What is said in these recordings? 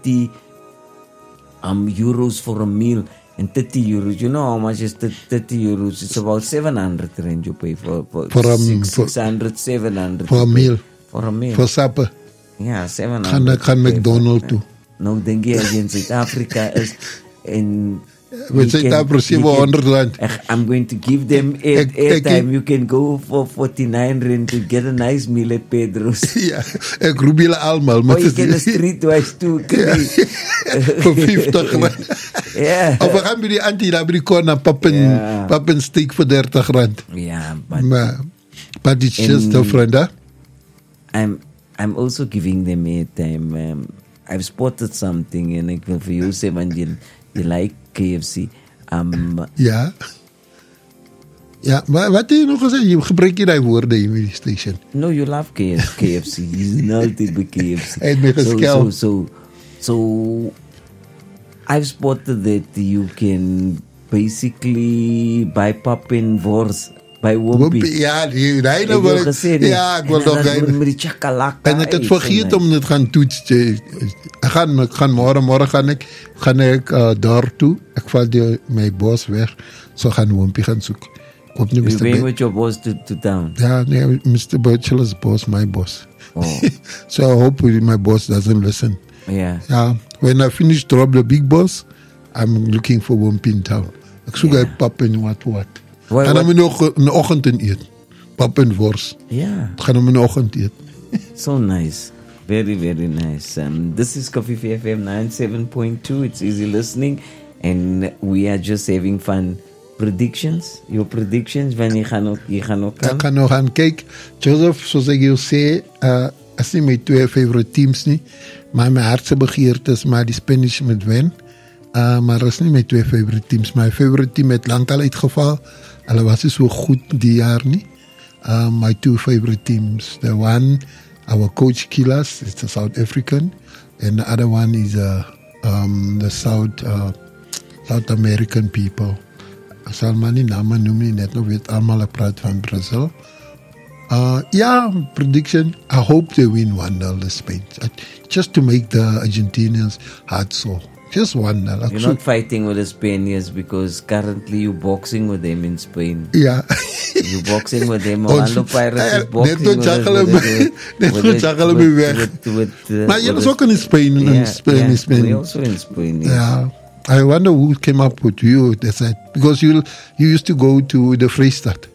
30 euros for a meal. And 30 euros, you know how much is 30 euros? It's about 700 rand you pay for 600, 700 for a meal. For a meal. For supper. Ja, 700. Gaan McDonald's toe. Nou dink jy as jy in Suid-Afrika is en Met Suid-Afrika 700 rand. I'm going to give them airtime. You can go for 49 rand to get a nice meal at Pedro's. Ja, ek roep julle almal. Maar jy kan 'n streetwise toe kry. Voor 50 rand. Ja. Of we gaan by die auntie daar by die corner pap en steak voor 30 rand. Ja, but it's just different, huh? I'm also giving them airtime. I've spotted something and ek wil vir jou sê want jy like KFC. Ja. Ja, maar wat het jy nog gesê? Jy gebruik jy die woorde hier met die station. No, you love KFC. He's not by KFC. Hy het my geskel. So I've spotted that you can basically buy pap en wors by Wimpy. Ja, ek wil nog met die chakalaka. En ek het vergeet om dit gaan toets. Ek gaan môre gaan ek daartoe. Ek val my bos weg. So gaan Wimpy gaan soek. Kom nie Mr. You with your boss to town? Ja, nee, Mr. Bachelor's boss, my boss. Oh. So I hope my boss doesn't listen. Yeah. Ja, when I finish drop the big boss, I'm looking for Wimpy in town. Ek soek uit pap en wat. Gaan hom nog in die oggend eet. Pap en wors. Ja. Gaan hom in die oggend eet. So nice. Very, very nice. This is Coffee FM 97.2. It's easy listening. And we are just having fun. Predictions? Your predictions? Wanneer jy gaan ook Ek gaan nog gaan kyk. Joseph, soos ek jou sê, as nie my 2 favorite teams nie, maar my hartse begeerte is maar die Spanish moet wen. Maar is nie my 2 favorite teams. My favorite team het lang al uitgeval. Hulle was nie so goed die jaar nie. My 2 favorite teams. The one, our coach Kilas, it's a South African. And the other one is the South American people. Ek sal maar nie name noem nie, net nog weet allemaal praat van Brazil. Prediction. I hope they win 1-0 the Spain. Just to make the Argentinians hard sore. Just 1-0. You're not fighting with the Spaniards because currently you're boxing with them in Spain. Yeah. You're boxing with them. Orlando Pirates is boxing with them. Maar you're also in Spain. We're also in Spain. Yes. Yeah. I wonder who came up with you. Because you used to go to the Vrystaat.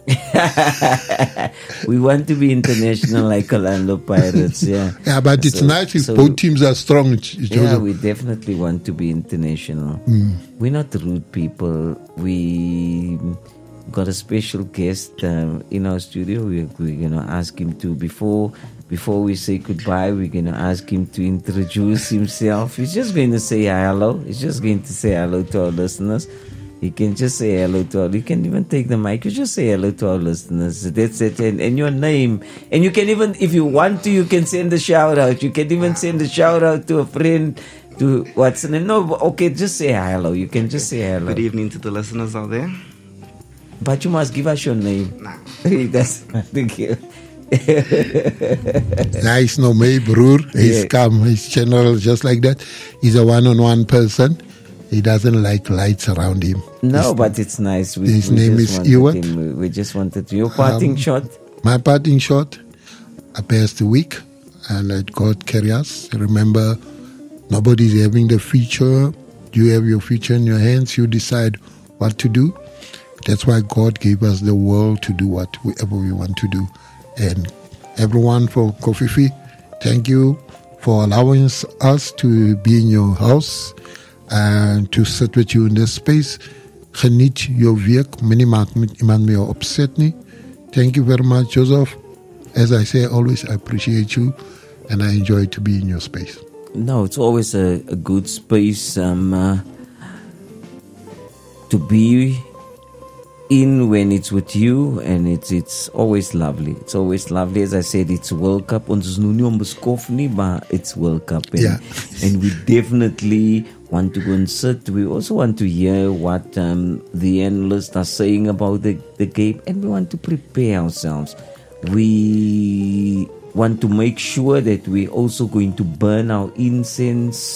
We want to be international like Orlando Pirates, yeah. Yeah, but it's nice if both teams are strong. Yeah, we definitely want to be international. We're not rude people. We got a special guest in our studio. We're going to ask him to, before we say goodbye, we're going to ask him to introduce himself. He's just going to say hello. He's just going to say hello to our listeners. You can just say hello to all. You can even take the mic. You just say hello to our listeners. That's it. And your name. And you can even, if you want to, you can send a shout out. You can even send a shout out to a friend. To what's the name? No, okay, just say hello. You can just say hello. Good evening to the listeners out there. But you must give us your name. Nah. That's thank you. Nice, no, my broer. He's calm. He's general, just like that. He's a one-on-one person. He doesn't like lights around him. No, but it's nice. His name is Ewan. We just wanted your parting shot. My parting shot. I passed the week and let God carry us. Remember, nobody's having the future. You have your future in your hands. You decide what to do. That's why God gave us the world to do whatever we want to do. And everyone for Kofifi, thank you for allowing us to be in your house and to sit with you in this space. Geniet your week. Moenie maak met iemand meer opset nie. Thank you very much, Joseph. As I say always, I appreciate you and I enjoy to be in your space. No, it's always a good space to be in when it's with you, and it's always lovely. It's always lovely. As I said, it's World Cup. Ons is nou nie onbeskof nie, maar it's World Cup. And we definitely want to go and sit. We also want to hear what the analysts are saying about the game, and we want to prepare ourselves. We want to make sure that we're also going to burn our incense